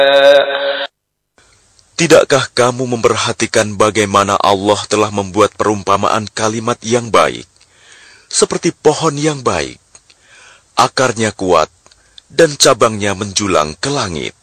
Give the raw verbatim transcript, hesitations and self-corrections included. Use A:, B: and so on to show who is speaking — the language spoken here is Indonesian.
A: Tidakkah kamu memperhatikan bagaimana Allah telah membuat perumpamaan kalimat yang baik, seperti pohon yang baik, akarnya kuat, dan cabangnya menjulang ke langit.